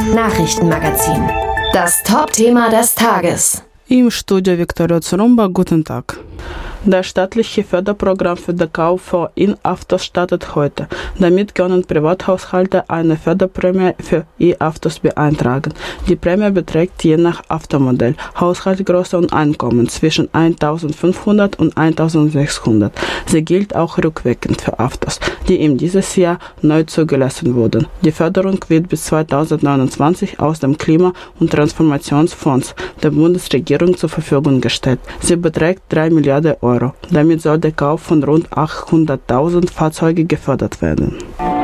Nachrichtenmagazin. Das Top-Thema des Tages. Im Studio Viktoria Zurumba, guten Tag. Das staatliche Förderprogramm für den Kauf von E-Autos startet heute. Damit können Privathaushalte eine Förderprämie für E-Autos beantragen. Die Prämie beträgt je nach Automodell, Haushaltsgröße und Einkommen zwischen 1.500 und 1.600. Sie gilt auch rückwirkend für Autos, die in dieses Jahr neu zugelassen wurden. Die Förderung wird bis 2029 aus dem Klima- und Transformationsfonds der Bundesregierung zur Verfügung gestellt. Sie beträgt 3 Milliarden Euro. Damit soll der Kauf von rund 800.000 Fahrzeugen gefördert werden.